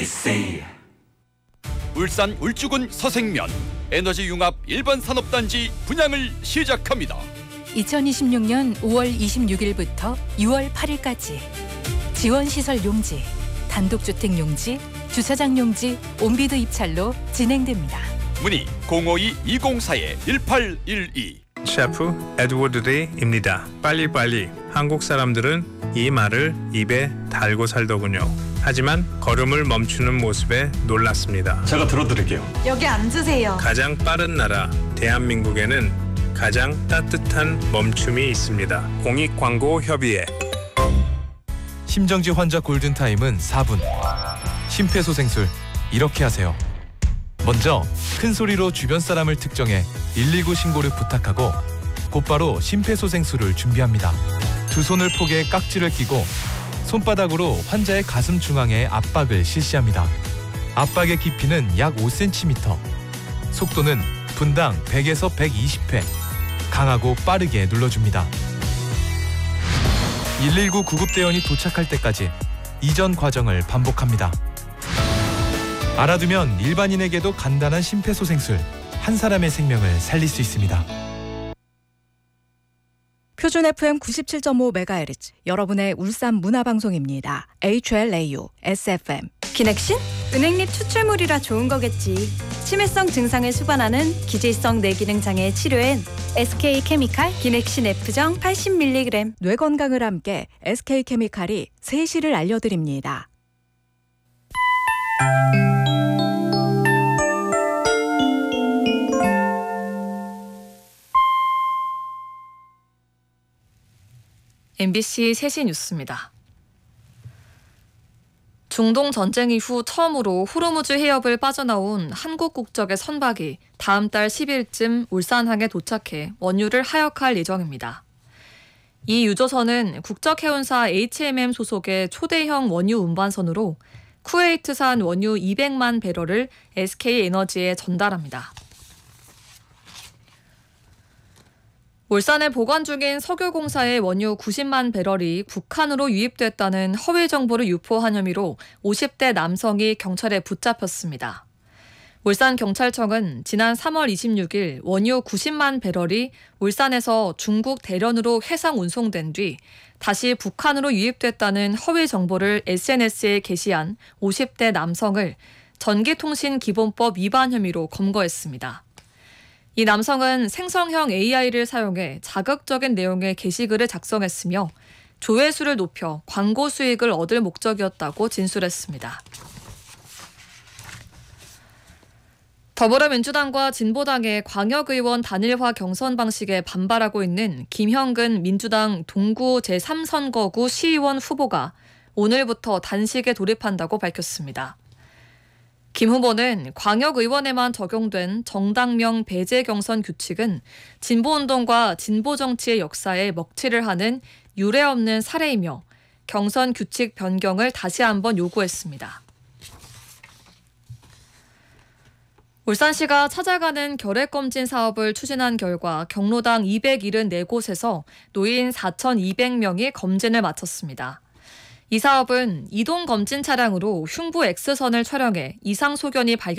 MBC 울산 울주군 서생면 에너지융합 일반 산업단지 분양을 시작합니다. 2026년 5월 26일부터 6월 8일까지 지원시설 용지, 단독주택 용지, 주차장 용지, 온비드 입찰로 진행됩니다. 문의 052-204-1812. 셰프 에드워드 데이입니다. 빨리빨리. 한국 사람들은 이 말을 입에 달고 살더군요. 하지만 걸음을 멈추는 모습에 놀랐습니다. 제가 들어드릴게요. 여기 앉으세요. 가장 빠른 나라 대한민국에는 가장 따뜻한 멈춤이 있습니다. 공익광고협의회. 심정지 환자 골든타임은 4분. 심폐소생술 이렇게 하세요. 먼저 큰 소리로 주변 사람을 특정해 119 신고를 부탁하고 곧바로 심폐소생술을 준비합니다. 두 손을 포개 깍지를 끼고 손바닥으로 환자의 가슴 중앙에 압박을 실시합니다. 압박의 깊이는 약 5cm. 속도는 분당 100에서 120회. 강하고 빠르게 눌러줍니다. 119 구급대원이 도착할 때까지 이전 과정을 반복합니다. 알아두면 일반인에게도 간단한 심폐소생술, 한 사람의 생명을 살릴 수 있습니다. 표준 FM 97.5MHz, 여러분의 울산 문화방송입니다. HLAU, SFM. 기넥신? 은행잎 추출물이라 좋은 거겠지. 치매성 증상을 수반하는 기질성 뇌기능 장애 치료엔 SK케미칼 기넥신 F정 80mg. 뇌 건강을 함께 SK케미칼이 세시를 알려드립니다. MBC 3시 뉴스입니다. 중동 전쟁 이후 처음으로 호르무즈 해협을 빠져나온 한국 국적의 선박이 다음 달 10일쯤 울산항에 도착해 원유를 하역할 예정입니다. 이 유조선은 국적해운사 HMM 소속의 초대형 원유 운반선으로 쿠웨이트산 원유 200만 배럴을 SK에너지에 전달합니다. 울산에 보관 중인 석유공사의 원유 90만 배럴이 북한으로 유입됐다는 허위 정보를 유포한 혐의로 50대 남성이 경찰에 붙잡혔습니다. 울산경찰청은 지난 3월 26일 원유 90만 배럴이 울산에서 중국 대련으로 해상 운송된 뒤 다시 북한으로 유입됐다는 허위 정보를 SNS에 게시한 50대 남성을 전기통신기본법 위반 혐의로 검거했습니다. 이 남성은 생성형 AI를 사용해 자극적인 내용의 게시글을 작성했으며 조회수를 높여 광고 수익을 얻을 목적이었다고 진술했습니다. 더불어민주당과 진보당의 광역의원 단일화 경선 방식에 반발하고 있는 김형근 민주당 동구 제3선거구 시의원 후보가 오늘부터 단식에 돌입한다고 밝혔습니다. 김 후보는 광역의원에만 적용된 정당명 배제 경선 규칙은 진보운동과 진보정치의 역사에 먹칠을 하는 유례없는 사례이며 경선 규칙 변경을 다시 한번 요구했습니다. 울산시가 찾아가는 결핵검진 사업을 추진한 결과 경로당 274곳에서 노인 4,200명이 검진을 마쳤습니다. 이 사업은 이동 검진 차량으로 흉부 X선을 촬영해 이상 소견이 발견